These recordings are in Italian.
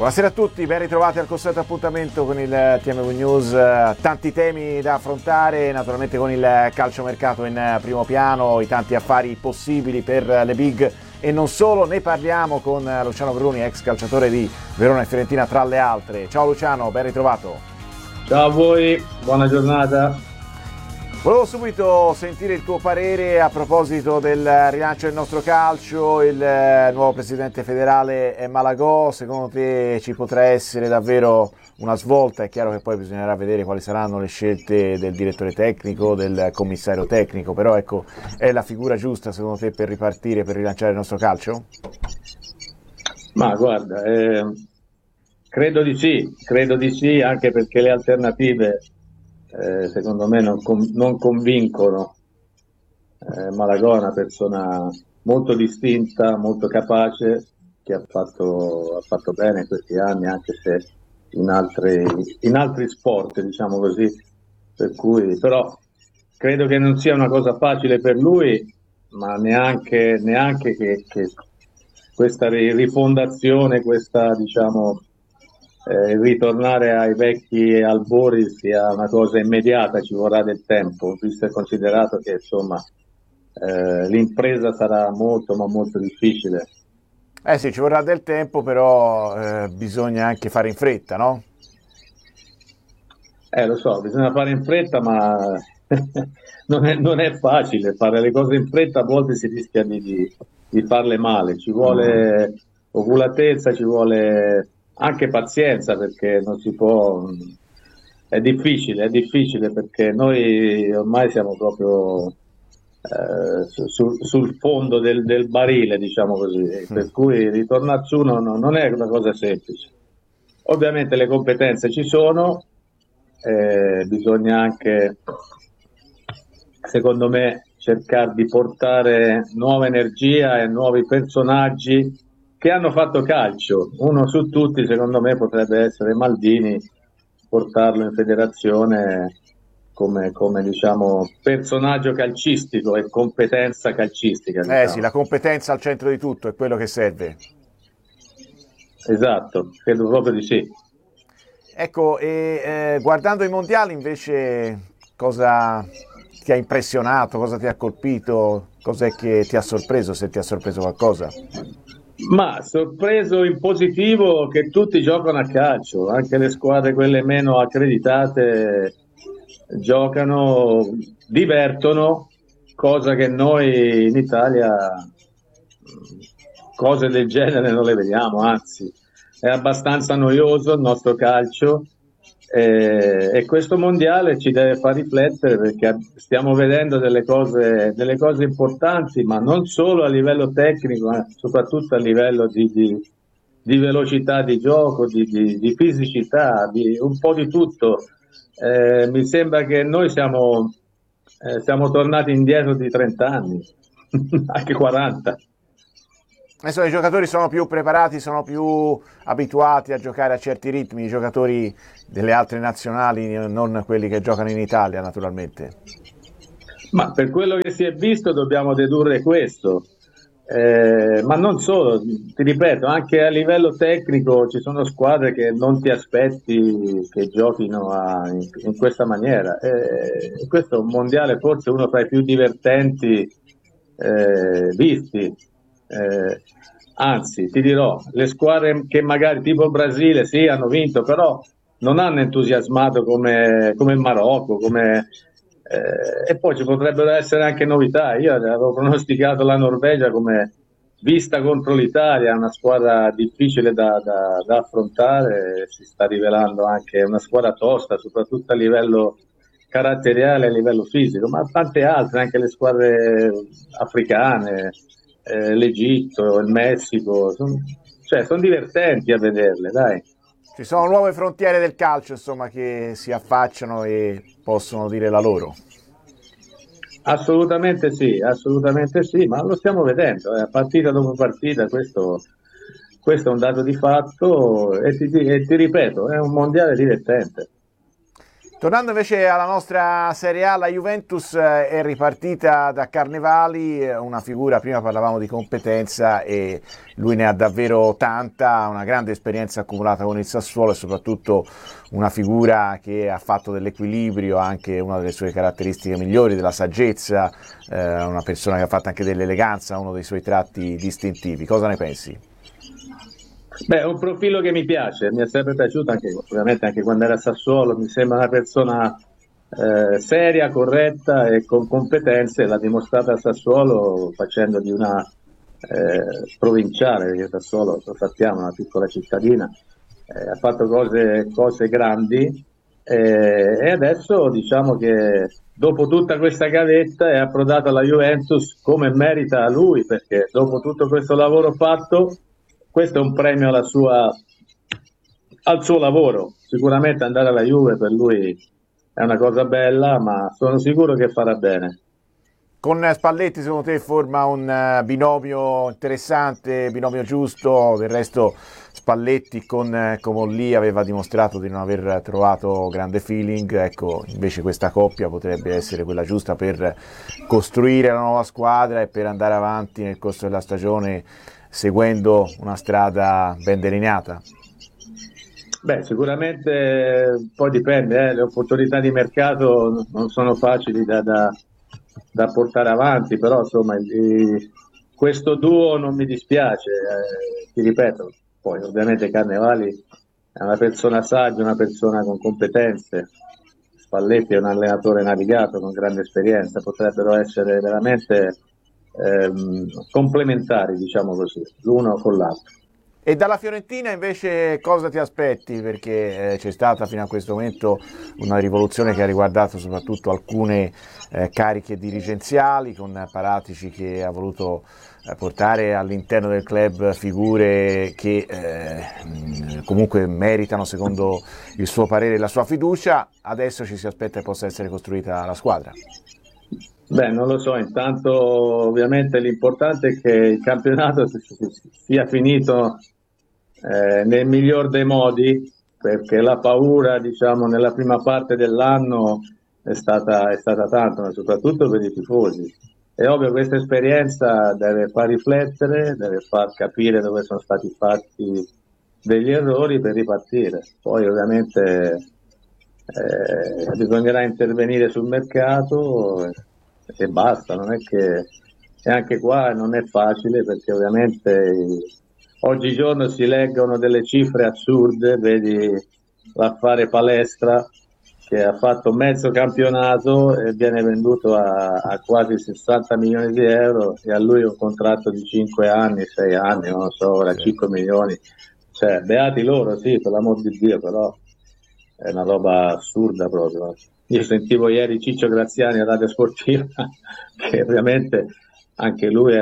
Buonasera a tutti, ben ritrovati al consueto appuntamento con il TMV News, tanti temi da affrontare, naturalmente con il calciomercato in primo piano, i tanti affari possibili per le big e non solo, ne parliamo con Luciano Bruni, ex calciatore di Verona e Fiorentina tra le altre. Ciao Luciano, ben ritrovato. Ciao a voi, buona giornata. Volevo subito sentire il tuo parere a proposito del rilancio del nostro calcio. Il nuovo presidente federale è Malagò, secondo te ci potrà essere davvero una svolta? È chiaro che poi bisognerà vedere quali saranno le scelte del direttore tecnico, del commissario tecnico, però ecco, è la figura giusta secondo te per ripartire, per rilanciare il nostro calcio? Ma guarda, credo di sì, anche perché le alternative secondo me non convincono. Malagò è una persona molto distinta, molto capace, che ha fatto bene in questi anni, anche se in altri sport, diciamo così, per cui però credo che non sia una cosa facile per lui, ma neanche che questa rifondazione, questa diciamo ritornare ai vecchi albori sia una cosa immediata, ci vorrà del tempo, visto e considerato che insomma l'impresa sarà molto ma molto difficile. Sì, ci vorrà del tempo, però bisogna anche fare in fretta, no? Lo so, bisogna fare in fretta, ma non è facile fare le cose in fretta, a volte si rischia di farle male, ci vuole oculatezza, ci vuole anche pazienza, perché non si può, è difficile perché noi ormai siamo proprio sul fondo del barile, diciamo così, per cui ritornare su non è una cosa semplice. Ovviamente le competenze ci sono, bisogna anche, secondo me, cercare di portare nuova energia e nuovi personaggi che hanno fatto calcio. Uno su tutti, secondo me, potrebbe essere Maldini, portarlo in federazione come diciamo personaggio calcistico e competenza calcistica. Diciamo. Sì, la competenza al centro di tutto è quello che serve. Esatto, credo proprio di sì. Ecco, guardando i mondiali invece cosa ti ha impressionato, cosa ti ha colpito, cos'è che ti ha sorpreso, se ti ha sorpreso qualcosa? Ma sorpreso in positivo che tutti giocano a calcio, anche le squadre quelle meno accreditate giocano, divertono, cosa che noi in Italia cose del genere non le vediamo, anzi è abbastanza noioso il nostro calcio e questo mondiale ci deve far riflettere, perché stiamo vedendo delle cose importanti, ma non solo a livello tecnico, ma soprattutto a livello di velocità di gioco, di fisicità, di un po' di tutto. Mi sembra che noi siamo tornati indietro di 30 anni, anche 40. Adesso i giocatori sono più preparati, sono più abituati a giocare a certi ritmi, i giocatori delle altre nazionali, non quelli che giocano in Italia naturalmente. Ma per quello che si è visto dobbiamo dedurre questo, ma non solo, ti ripeto, anche a livello tecnico ci sono squadre che non ti aspetti che giochino in questa maniera. Questo è un mondiale forse uno tra i più divertenti visti. Anzi, ti dirò, le squadre che magari tipo il Brasile sì hanno vinto, però non hanno entusiasmato come il Marocco, e poi ci potrebbero essere anche novità. Io avevo pronosticato la Norvegia come vista contro l'Italia, una squadra difficile da affrontare, si sta rivelando anche una squadra tosta, soprattutto a livello caratteriale e a livello fisico, ma tante altre, anche le squadre africane, l'Egitto, il Messico, sono divertenti a vederle, dai. Ci sono nuove frontiere del calcio, insomma, che si affacciano e possono dire la loro. Assolutamente sì, ma lo stiamo vedendo, partita dopo partita, questo è un dato di fatto e ti ripeto, è un mondiale divertente. Tornando invece alla nostra Serie A, la Juventus è ripartita da Carnevali, una figura, prima parlavamo di competenza e lui ne ha davvero tanta, una grande esperienza accumulata con il Sassuolo e soprattutto una figura che ha fatto dell'equilibrio anche una delle sue caratteristiche migliori, della saggezza, una persona che ha fatto anche dell'eleganza, uno dei suoi tratti distintivi. Cosa ne pensi? Beh, è un profilo che mi piace, mi è sempre piaciuto ovviamente anche quando era a Sassuolo, mi sembra una persona seria, corretta e con competenze, l'ha dimostrata a Sassuolo facendo di una provinciale, perché Sassuolo, lo sappiamo, è una piccola cittadina, ha fatto cose grandi e adesso diciamo che dopo tutta questa gavetta è approdato alla Juventus come merita lui, perché dopo tutto questo lavoro fatto, questo è un premio al suo lavoro. Sicuramente andare alla Juve per lui è una cosa bella, ma sono sicuro che farà bene. Con Spalletti secondo te forma un binomio interessante, binomio giusto? Del resto Spalletti con Comolli aveva dimostrato di non aver trovato grande feeling, ecco invece questa coppia potrebbe essere quella giusta per costruire la nuova squadra e per andare avanti nel corso della stagione seguendo una strada ben delineata. Beh, sicuramente poi dipende, le opportunità di mercato non sono facili da portare avanti, però insomma questo duo non mi dispiace, ti ripeto, poi ovviamente Carnevali è una persona saggia, una persona con competenze, Spalletti è un allenatore navigato con grande esperienza, potrebbero essere veramente complementari, diciamo così, l'uno con l'altro. E dalla Fiorentina invece cosa ti aspetti? Perché c'è stata fino a questo momento una rivoluzione che ha riguardato soprattutto alcune cariche dirigenziali, con Paratici che ha voluto portare all'interno del club figure che comunque meritano secondo il suo parere e la sua fiducia. Adesso ci si aspetta che possa essere costruita la squadra. Beh, non lo so, intanto ovviamente l'importante è che il campionato sia finito nel miglior dei modi, perché la paura, diciamo, nella prima parte dell'anno è stata tanta, ma soprattutto per i tifosi. È ovvio che questa esperienza deve far riflettere, deve far capire dove sono stati fatti degli errori per ripartire. Poi ovviamente bisognerà intervenire sul mercato e basta, non è che e anche qua non è facile perché ovviamente oggigiorno si leggono delle cifre assurde, vedi l'affare Palestra che ha fatto mezzo campionato e viene venduto a quasi 60 milioni di euro e a lui un contratto di 5 anni, 6 anni, non lo so, ora 5 milioni, cioè beati loro, sì, per l'amor di Dio, però è una roba assurda proprio. Io sentivo ieri Ciccio Graziani a Radio Sportiva che ovviamente anche lui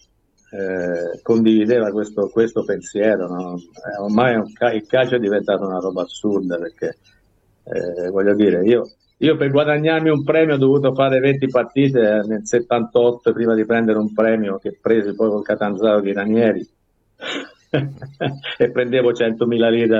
condivideva questo pensiero, no? Ormai il calcio è diventato una roba assurda perché voglio dire, io per guadagnarmi un premio ho dovuto fare 20 partite nel 78 prima di prendere un premio che presi poi col Catanzaro di Ranieri e prendevo 100.000 lire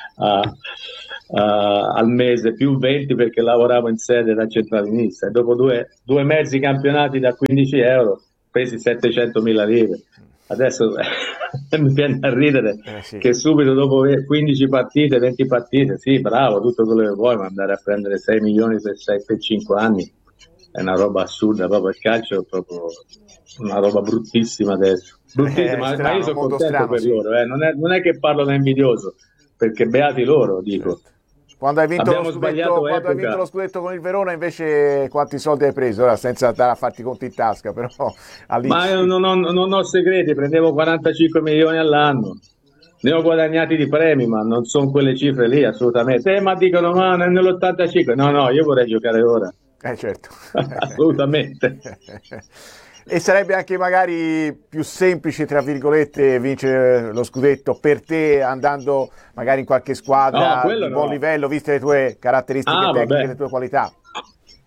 al mese più 20 perché lavoravo in sede da centralinista e dopo due mezzi campionati da 15 euro presi 700.000 lire. Adesso mi viene a ridere sì. Che subito dopo 15 partite, 20 partite, sì, bravo, tutto quello che vuoi, ma andare a prendere 6 milioni per 5 anni è una roba assurda, proprio il calcio è proprio una roba bruttissima adesso. Bruttissima, strano, ma io sono contento strano, per sì. loro, non è che parlo da invidioso, perché beati loro, dico. Certo. Quando hai vinto Abbiamo lo scudetto con il Verona invece quanti soldi hai preso? Ora, senza andare a farti conti in tasca, però Ma io non ho segreti, prendevo 45 milioni all'anno, ne ho guadagnati di premi, ma non sono quelle cifre lì assolutamente. Ma dicono, ma nell'85, no, io vorrei giocare ora. Certo. Assolutamente. E sarebbe anche magari più semplice, tra virgolette, vincere lo scudetto per te andando magari in qualche squadra di buon livello, viste le tue caratteristiche tecniche, le tue qualità.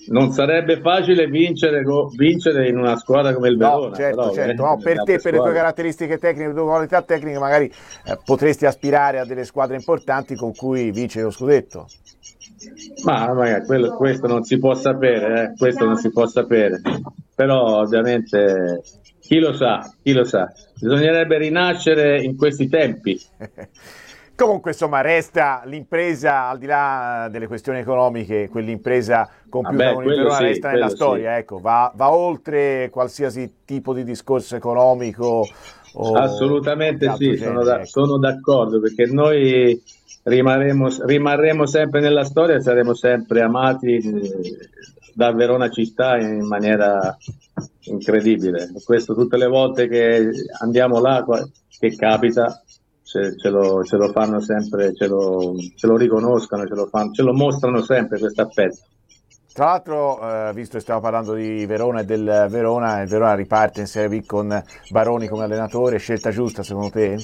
non sarebbe facile vincere in una squadra come il No, Verona, certo, però certo. No, per te, per le tue caratteristiche tecniche, le tue qualità tecniche, magari potresti aspirare a delle squadre importanti con cui vincere lo scudetto. Ma magari questo non si può sapere, questo non si può sapere, però ovviamente chi lo sa, chi lo sa. Bisognerebbe rinascere in questi tempi. Comunque, insomma, resta l'impresa, al di là delle questioni economiche, quell'impresa compiuta Vabbè, con il Verona sì, resta nella quello sì. storia, ecco, va oltre qualsiasi tipo di discorso economico o di Assolutamente altro sì, genere, ecco. sono d'accordo perché noi rimarremo sempre nella storia e saremo sempre amati da Verona città in maniera incredibile. Questo tutte le volte che andiamo là, che capita, ce lo fanno sempre, ce lo riconoscono, ce lo mostrano sempre questo affetto. Tra l'altro, visto che stiamo parlando di Verona e del Verona, il Verona riparte in Serie B con Baroni come allenatore, scelta giusta secondo te?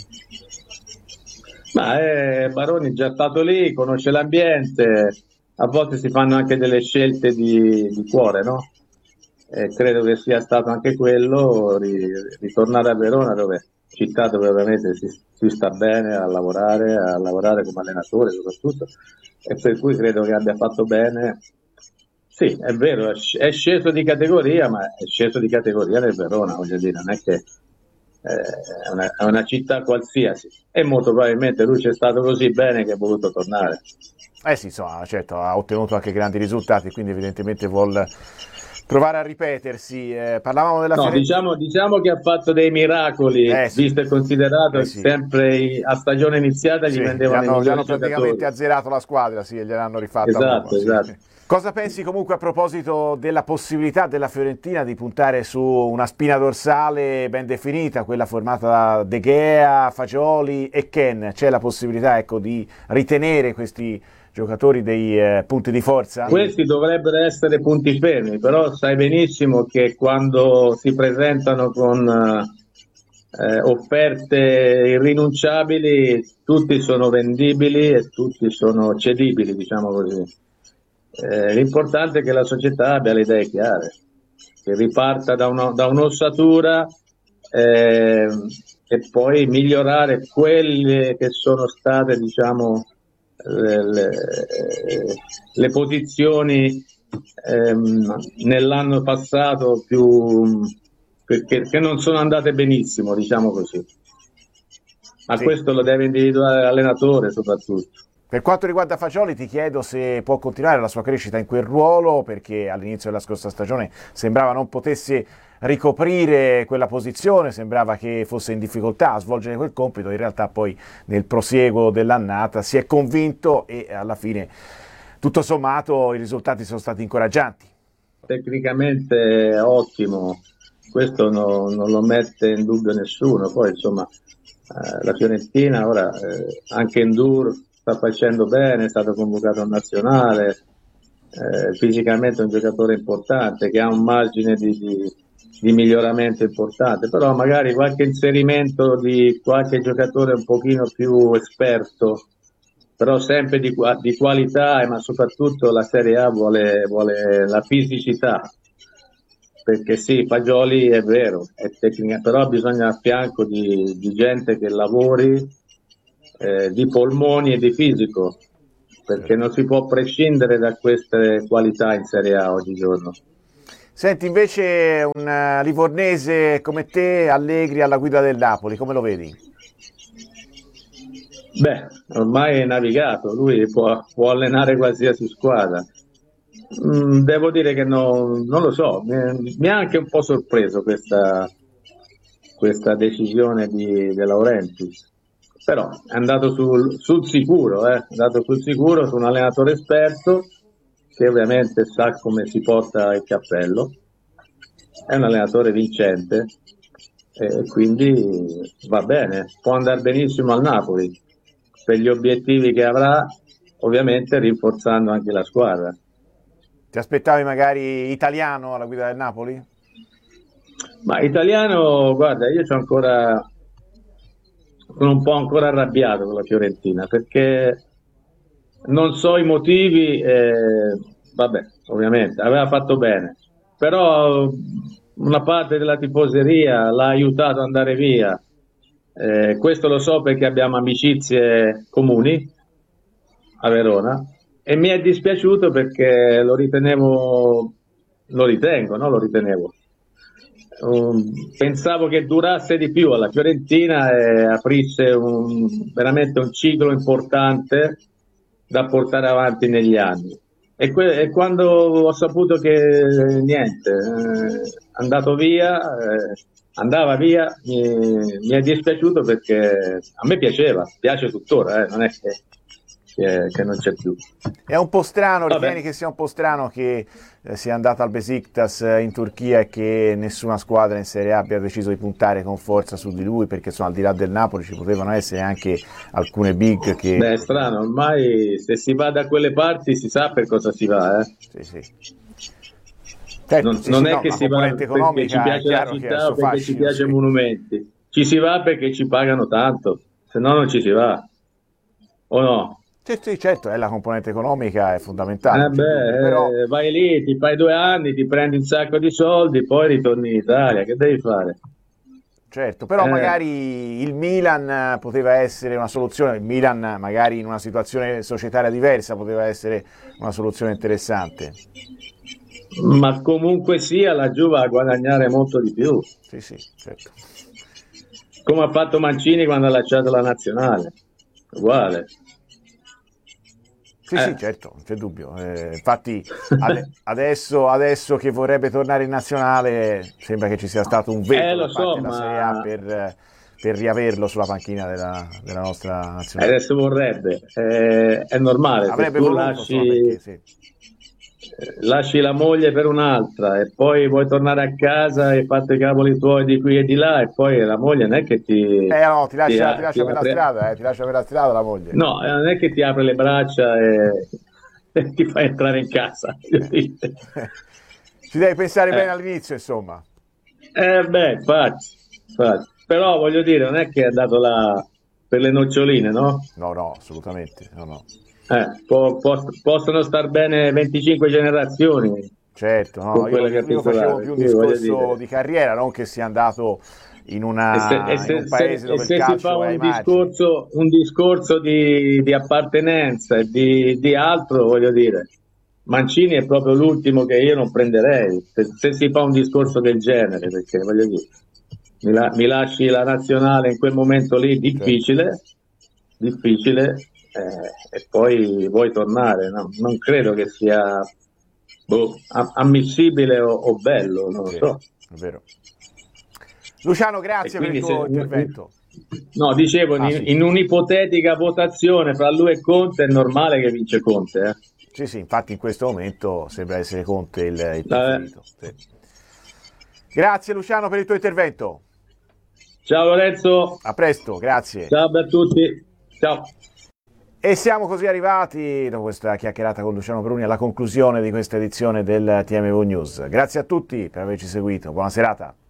Ma Baroni è già stato lì, conosce l'ambiente, a volte si fanno anche delle scelte di cuore, no? Credo che sia stato anche quello, ritornare a Verona, città dove ovviamente si sta bene a lavorare come allenatore soprattutto, e per cui credo che abbia fatto bene. Sì, è vero, è sceso di categoria, ma è sceso di categoria nel Verona, voglio dire, non è che è una città qualsiasi e molto probabilmente lui c'è stato così bene che ha voluto tornare. Eh sì, insomma, certo, ha ottenuto anche grandi risultati, quindi evidentemente vuol provare a ripetersi. Parlavamo della No, Fiorentina. diciamo che ha fatto dei miracoli, Sì, visto e considerato che sì, sempre a stagione iniziata gli sì, vendevano i gli migliori hanno praticamente giocatori. azzerato la squadra, sì, e gliel'hanno rifatta a uovo, Esatto, sì. esatto. Cosa pensi comunque a proposito della possibilità della Fiorentina di puntare su una spina dorsale ben definita, quella formata da De Gea, Fagioli e Ken? C'è la possibilità, ecco, di ritenere questi giocatori dei punti di forza? Questi dovrebbero essere punti fermi, però sai benissimo che quando si presentano con offerte irrinunciabili, tutti sono vendibili e tutti sono cedibili, diciamo così. L'importante è che la società abbia le idee chiare, che riparta da un'ossatura eh, e poi migliorare quelle che sono state, diciamo, le, le posizioni nell'anno passato che non sono andate benissimo, diciamo così. Ma Sì. questo lo deve individuare l'allenatore soprattutto. Per quanto riguarda Fagioli, ti chiedo se può continuare la sua crescita in quel ruolo, perché all'inizio della scorsa stagione sembrava non potesse ricoprire quella posizione, sembrava che fosse in difficoltà a svolgere quel compito, in realtà poi nel prosieguo dell'annata si è convinto e alla fine tutto sommato i risultati sono stati incoraggianti. Tecnicamente è ottimo, questo non lo mette in dubbio nessuno. Poi insomma la Fiorentina ora anche Endur sta facendo bene, è stato convocato a nazionale, fisicamente è un giocatore importante che ha un margine di miglioramento importante, però magari qualche inserimento di qualche giocatore un pochino più esperto, però sempre di qualità, ma soprattutto la Serie A vuole la fisicità, perché sì, Fagioli è vero, è tecnica, però bisogna a fianco di gente che lavori di polmoni e di fisico, perché non si può prescindere da queste qualità in Serie A oggigiorno. Senti invece un livornese come te, Allegri alla guida del Napoli, come lo vedi? Beh, ormai è navigato, lui può allenare qualsiasi squadra. Devo dire che non lo so, mi ha anche un po' sorpreso questa decisione di De Laurentiis, però è andato sul sicuro, è andato sul sicuro su un allenatore esperto che ovviamente sa come si porta il cappello, è un allenatore vincente e quindi va bene, può andare benissimo al Napoli per gli obiettivi che avrà, ovviamente rinforzando anche la squadra. Ti aspettavi magari italiano alla guida del Napoli? Ma italiano, guarda, sono un po' ancora arrabbiato con la Fiorentina perché non so i motivi, vabbè, ovviamente, aveva fatto bene, però una parte della tifoseria l'ha aiutato ad andare via. Questo lo so perché abbiamo amicizie comuni a Verona e mi è dispiaciuto perché lo ritengo, no? Lo ritenevo. Pensavo che durasse di più alla Fiorentina e aprisse veramente un ciclo importante da portare avanti negli anni. E quando ho saputo che niente, andato via, andava via, mi è dispiaciuto perché a me piace tuttora, non è che non c'è più. È un po' strano, Vabbè. ritieni che sia un po' strano che sia andata al Besiktas in Turchia e che nessuna squadra in Serie A abbia deciso di puntare con forza su di lui, perché insomma, al di là del Napoli ci potevano essere anche alcune big che... Beh, è strano, ormai se si va da quelle parti si sa per cosa si va, eh. Sì. Certo, Non è no, che la si va componente perché ci economica è piace la chiaro che ha il città suo o perché ci fascino, piace i sì. monumenti, ci si va perché ci pagano tanto, se no non ci si va, o no? Sì, certo, è la componente economica, è fondamentale, non c'è dubbio, però Vai lì, ti fai 2 anni, ti prendi un sacco di soldi, poi ritorni in Italia, che devi fare? certo, però Eh, magari il Milan poteva essere una soluzione, il Milan magari in una situazione societaria diversa poteva essere una soluzione interessante. ma comunque sia, la Juve va a guadagnare molto di più, Sì, certo. come ha fatto Mancini quando ha lasciato la nazionale, uguale. Sì, certo, non c'è dubbio. Infatti adesso che vorrebbe tornare in nazionale sembra che ci sia stato un veto Lo da so, parte della Serie A ma per riaverlo sulla panchina della nostra nazionale. adesso vorrebbe, è normale, se Avrebbe tu voluto, insomma, perché sì. lasci la moglie per un'altra e poi vuoi tornare a casa e fatti i cavoli tuoi di qui e di là e poi la moglie non è che No, ti lascia ti per la apre, strada, ti lascia per la strada la moglie. no, non è che ti apre le braccia e ti fa entrare in casa. Ci devi pensare bene Eh, all'inizio, insomma. infatti. Però voglio dire, non è che è andato là per le noccioline, no? No, assolutamente, no. Possono star bene 25 generazioni Certo, no, con quella che ha io fatto là, facevo per più un cui voglio discorso dire. di carriera, non che sia andato in un paese E dove il se si fa calcio è ai margini. un discorso di appartenenza e di altro, voglio dire, Mancini è proprio l'ultimo che io non prenderei, se si fa un discorso del genere, perché voglio dire, mi lasci la nazionale in quel momento lì, Certo. difficile, e poi vuoi tornare, no? Non credo che sia ammissibile o bello, non lo Sì, so. è vero. Luciano, E grazie per il quindi tuo intervento. no, dicevo, Sì. in un'ipotetica votazione fra lui e Conte è normale che vince Conte, eh? Sì, infatti in questo momento sembra essere Conte il Vabbè. preferito. Sì. Grazie Luciano per il tuo intervento. Ciao Lorenzo, A presto, grazie. ciao a tutti, ciao. E siamo così arrivati, dopo questa chiacchierata con Luciano Bruni, alla conclusione di questa edizione del TMV News. Grazie a tutti per averci seguito, buona serata.